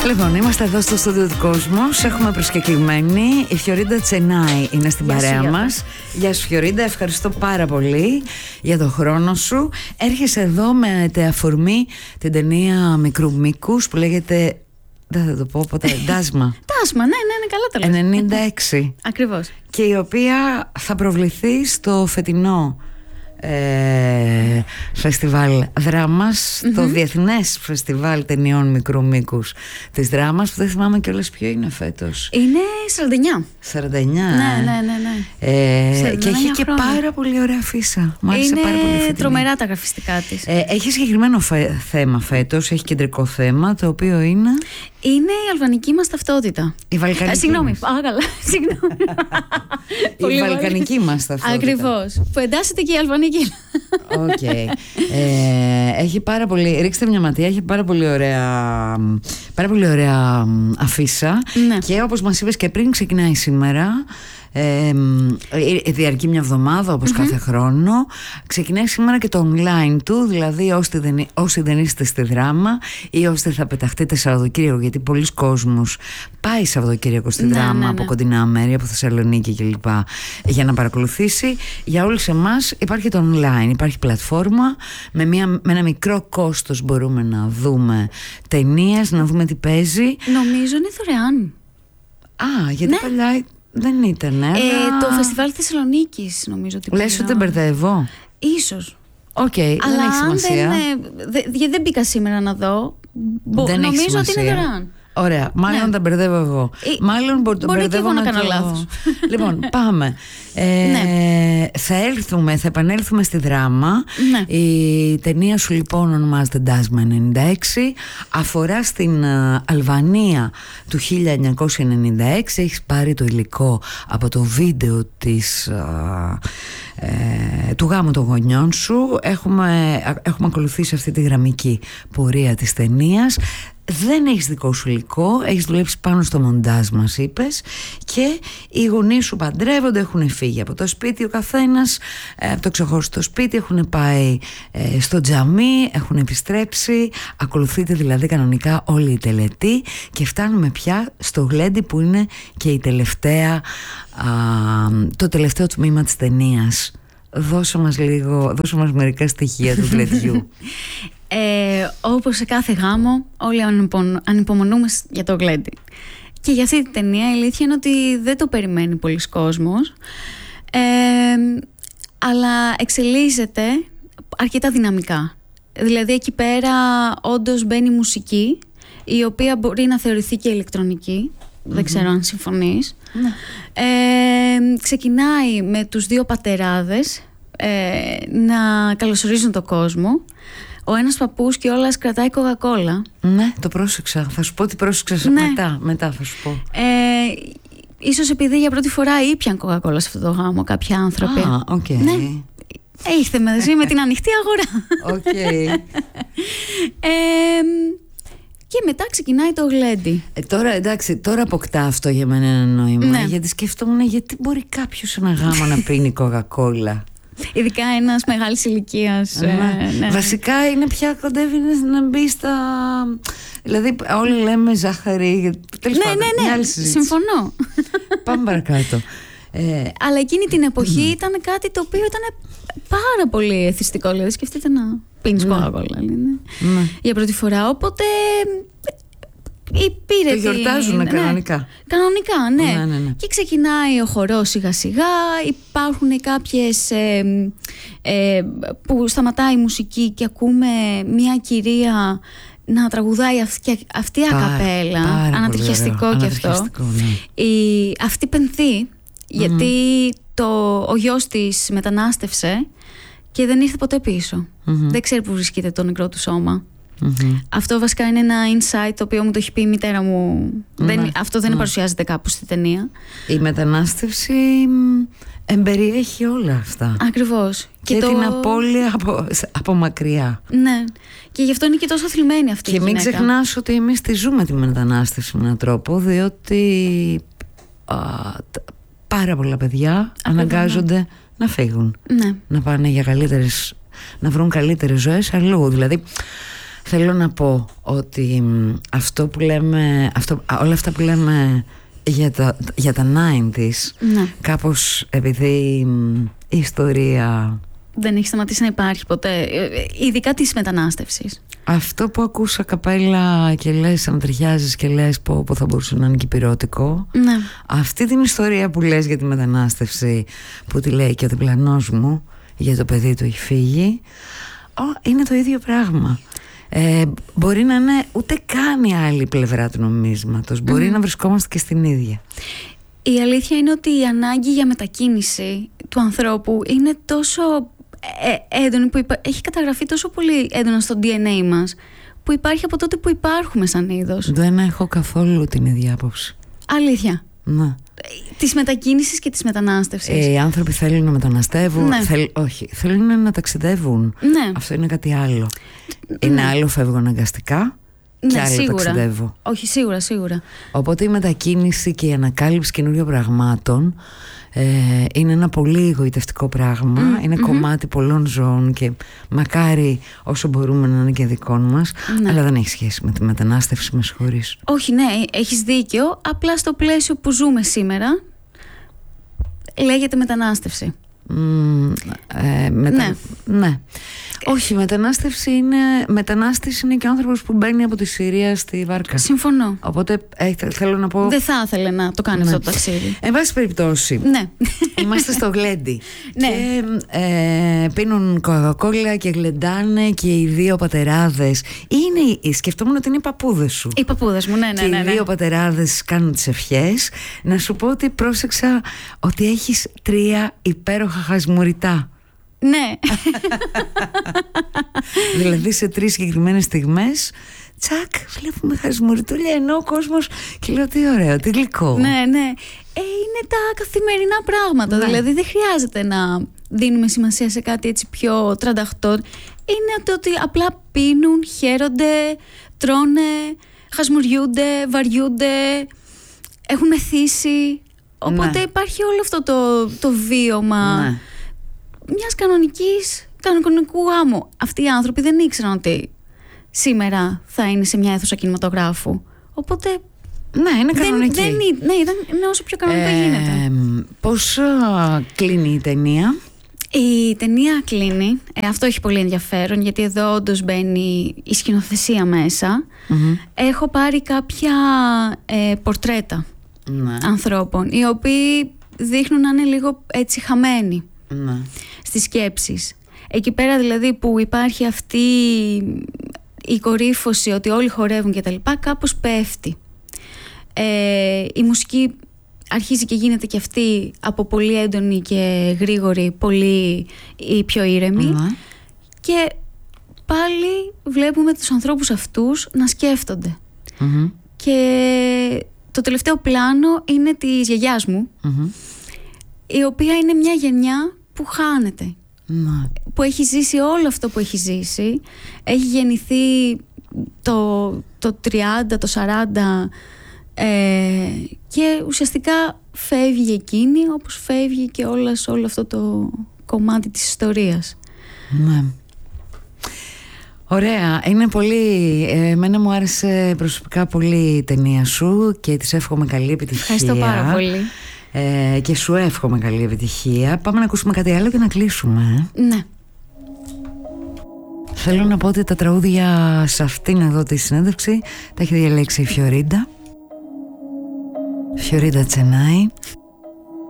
Λοιπόν, είμαστε εδώ στο στούντιο του Κόσμος. Έχουμε προσκεκλημένη. Η Φιωρίντα Τσενάη είναι στην παρέα μας. Γεια σου, Φιωρίντα, ευχαριστώ πάρα πολύ για τον χρόνο σου. Έρχεσαι εδώ με αφορμή την ταινία μικρού μήκους που λέγεται, δεν θα το πω ποτέ, Ντάσμα. Ντάσμα, ναι, καλά το λες. 96. Ακριβώς. Και η οποία θα προβληθεί στο φετινό φεστιβάλ Δράμας, το Διεθνές Φεστιβάλ Ταινιών Μικρού Μήκους της Δράμας, που δεν θυμάμαι κιόλας ποιο είναι φέτος. Είναι 49. Ναι. Και έχει και πάρα πολύ ωραία αφίσα. Μου άρεσε πάρα πολύ. Είναι τρομερά τα γραφιστικά της. Έχει συγκεκριμένο θέμα φέτος, έχει κεντρικό θέμα, το οποίο είναι η αλβανική μας ταυτότητα. Η βαλκανική. Συγγνώμη. Καλά. Η βαλκανική μας ταυτότητα. Ακριβώς. Που εντάσσεται και η αλβανική. Okay. Έχει πάρα πολύ. Ρίξτε μια ματιά, έχει πάρα πολύ ωραία αφίσα. Ναι. Και όπως μας είπες και πριν, ξεκινάει σήμερα. Διαρκεί μια εβδομάδα όπως κάθε χρόνο. Ξεκινάει σήμερα και το online του. Δηλαδή όσοι δεν είστε στη Δράμα ή όσοι θα πεταχτείτε Σαββατοκύριακο, γιατί πολλοί κόσμος πάει Σαββατοκύριακο στη Δράμα από κοντινά μέρη, από Θεσσαλονίκη κλπ, για να παρακολουθήσει. Για όλους εμάς υπάρχει το online. Υπάρχει πλατφόρμα με ένα μικρό κόστος, μπορούμε να δούμε ταινίες, να δούμε τι παίζει. Νομίζω είναι δωρεάν. Γιατί παλιά δεν ήταν. Το φεστιβάλ Θεσσαλονίκης νομίζω ότι. Λες ότι δεν μπερδεύω. Ίσως. Οκ, δεν έχει σημασία. Γιατί δεν μπήκα σήμερα να δω. Νομίζω ότι είναι δωρεάν. Ωραία, μάλλον τα μπερδεύω εγώ. Μάλλον μπορεί και εγώ να κάνω λάθος. Λοιπόν, πάμε. Θα επανέλθουμε στη Δράμα. Η ταινία σου λοιπόν ονομάζεται Ντάσμα 96. Αφορά στην Αλβανία του 1996. Έχεις πάρει το υλικό από το βίντεο του γάμου των γονιών σου. Έχουμε ακολουθήσει αυτή τη γραμμική πορεία της ταινίας. Δεν έχεις δικό σου υλικό, έχεις δουλέψει πάνω στο μοντάζ, μας είπες, και οι γονείς σου παντρεύονται, έχουν φύγει από το σπίτι ο καθένας, από το ξεχωριστό σπίτι, έχουν πάει στο τζαμί, έχουν επιστρέψει, ακολουθείται δηλαδή κανονικά όλη η τελετή και φτάνουμε πια στο γλέντι που είναι και το τελευταίο τμήμα της ταινίας. Δώσε μας μερικά στοιχεία του γλεντιού. Όπως σε κάθε γάμο, όλοι ανυπομονούμε για το γλέντι. Και για αυτή την ταινία η αλήθεια είναι ότι δεν το περιμένει πολλοί κόσμος, αλλά εξελίσσεται αρκετά δυναμικά. Δηλαδή εκεί πέρα όντως μπαίνει μουσική, η οποία μπορεί να θεωρηθεί και ηλεκτρονική. Δεν ξέρω αν συμφωνείς. Ξεκινάει με τους δύο πατεράδες να καλωσορίζουν τον κόσμο. Ο ένας παππούς και όλας κρατάει κοκακόλα. Ναι, το πρόσεξα. Θα σου πω τι πρόσεξα μετά θα σου πω. Ίσως επειδή για πρώτη φορά ήπιαν κοκακόλα σε αυτό το γάμο κάποιοι άνθρωποι. Ναι. Ήρθε μαζί με την ανοιχτή αγορά. Και μετά ξεκινάει το γλέντι. Τώρα αποκτά αυτό για μένα ένα νόημα. Γιατί σκεφτόμουν γιατί μπορεί κάποιος ένα γάμο να πίνει κοκακόλα. Ειδικά ένας μεγάλης ηλικίας. Βασικά είναι πια κοντεύει να μπει στα. Δηλαδή όλοι λέμε ζάχαρη. Τέλος πάντων, μια άλλη συζήτηση. Συμφωνώ. Πάμε παρακάτω. Αλλά εκείνη την εποχή ήταν κάτι το οποίο ήταν πάρα πολύ εθιστικό. Δηλαδή σκεφτείτε να πίνεις κοκακόλα για πρώτη φορά. Οπότε το γιορτάζουν κανονικά. Κανονικά, ναι. Και ξεκινάει ο χορός σιγά σιγά. Υπάρχουν κάποιες που σταματάει η μουσική και ακούμε μια κυρία να τραγουδάει αυτή ακαπέλα. Ανατριχιαστικό και αυτό. Αυτή πενθεί γιατί ο γιος της μετανάστευσε και δεν ήρθε ποτέ πίσω. Δεν ξέρει που βρίσκεται το νεκρό του σώμα. Αυτό βασικά είναι ένα insight το οποίο μου το έχει πει η μητέρα μου. Αυτό δεν παρουσιάζεται κάπου στη ταινία. Η μετανάστευση εμπεριέχει όλα αυτά. Ακριβώς. Και την απώλεια από μακριά. Ναι. Και γι' αυτό είναι και τόσο θλιμμένη αυτή η γυναίκα. Και μην ξεχνάς ότι εμείς τη ζούμε τη μετανάστευση με έναν τρόπο, διότι πάρα πολλά παιδιά αναγκάζονται να φύγουν. Να πάνε για να βρουν καλύτερες ζωές αλλού. Δηλαδή Θέλω να πω ότι αυτό που λέμε, όλα αυτά που λέμε για τα 90s, ναι. Κάπως επειδή η ιστορία δεν έχει σταματήσει να υπάρχει ποτέ, ειδικά της μετανάστευσης. Αυτό που ακούσα καπέλα και λες, ανατριχιάζεις και λες πω θα μπορούσε να είναι κυπηρώτικο. Ναι. Αυτή την ιστορία που λες για τη μετανάστευση, που τη λέει και ο διπλανός μου, για το παιδί του έχει φύγει, είναι το ίδιο πράγμα. Μπορεί να είναι ούτε καν η άλλη πλευρά του νομίσματος. Μπορεί να βρισκόμαστε και στην ίδια. Η αλήθεια είναι ότι η ανάγκη για μετακίνηση του ανθρώπου είναι τόσο έντονη, που έχει καταγραφεί τόσο πολύ έντονα στο DNA μας, που υπάρχει από τότε που υπάρχουμε σαν είδος. Δεν έχω καθόλου την ίδια άποψη. Αλήθεια. Ναι. Της μετακίνησης και της μετανάστευσης. Οι άνθρωποι θέλουν να μεταναστεύουν. Ναι. Όχι, θέλουν να ταξιδεύουν. Ναι. Αυτό είναι κάτι άλλο. Είναι άλλο φεύγω αναγκαστικά και άλλο σίγουρα. ταξιδεύω. Όχι, σίγουρα. Οπότε η μετακίνηση και η ανακάλυψη καινούριων πραγμάτων είναι ένα πολύ εγωιτευτικό πράγμα. Είναι κομμάτι πολλών ζώων και μακάρι όσο μπορούμε να είναι και δικών μας. Ναι. Αλλά δεν έχει σχέση με τη μετανάστευση, με συγχωρείς. Όχι, ναι, έχεις δίκιο. Απλά στο πλαίσιο που ζούμε σήμερα λέγεται μετανάστευση. Ναι. Όχι, μετανάστης είναι και ο άνθρωπος που μπαίνει από τη Συρία στη βάρκα. Συμφωνώ. Οπότε θέλω να πω. Δεν θα ήθελε να το κάνει αυτό το ταξίδι. Εν πάση περιπτώσει, ναι. Είμαστε στο γλέντι. Ναι. Και πίνουν κοκακόλα και γλεντάνε και οι δύο πατεράδες. Σκεφτόμουν ότι είναι οι παππούδες σου. Οι παππούδες μου, ναι. Και οι δύο πατεράδες κάνουν τις ευχές. Να σου πω ότι πρόσεξα ότι έχεις 3 υπέροχα χασμουριτά. Ναι. Δηλαδή σε 3 συγκεκριμένες στιγμές, τσακ, βλέπουμε χασμουριτούλια, ενώ ο κόσμος, και λέω τι ωραίο, τι γλυκό. Ναι. Είναι τα καθημερινά πράγματα. Ναι. Δηλαδή δεν χρειάζεται να δίνουμε σημασία σε κάτι έτσι πιο τρανταχτό. Είναι το ότι απλά πίνουν, χαίρονται, τρώνε, χασμουριούνται, βαριούνται, έχουν μεθύσει. Οπότε υπάρχει όλο αυτό το βίωμα μιας κανονικού γάμου. Αυτοί οι άνθρωποι δεν ήξεραν ότι σήμερα θα είναι σε μια αίθουσα κινηματογράφου. Οπότε ναι, είναι κανονική. Είναι όσο πιο κανονικά γίνεται. Πώς κλείνει η ταινία? Η ταινία κλείνει. Αυτό έχει πολύ ενδιαφέρον, γιατί εδώ όντως μπαίνει η σκηνοθεσία μέσα. Έχω πάρει κάποια πορτρέτα ανθρώπων, οι οποίοι δείχνουν να είναι λίγο έτσι χαμένοι στις σκέψεις. Εκεί πέρα δηλαδή που υπάρχει αυτή η κορύφωση ότι όλοι χορεύουν και τα λοιπά, κάπως πέφτει. Η μουσική αρχίζει και γίνεται και αυτή από πολύ έντονη και γρήγορη, πολύ ή πιο ήρεμη. Και πάλι βλέπουμε τους ανθρώπους αυτούς να σκέφτονται. Και το τελευταίο πλάνο είναι της γιαγιάς μου, η οποία είναι μια γενιά που χάνεται, που έχει ζήσει όλο αυτό που έχει ζήσει. Έχει γεννηθεί το 30, το 40 και ουσιαστικά φεύγει εκείνη, όπως φεύγει και όλο αυτό το κομμάτι της ιστορίας. Ναι. Ωραία, είναι πολύ. Εμένα μου άρεσε προσωπικά πολύ η ταινία σου και της εύχομαι καλή επιτυχία. Ευχαριστώ πάρα πολύ. Και σου εύχομαι καλή επιτυχία. Πάμε να ακούσουμε κάτι άλλο και να κλείσουμε. Ναι. Θέλω να πω ότι τα τραγούδια σε αυτήν εδώ τη συνέντευξη τα έχει διαλέξει η Φιωρίντα Τσενάη.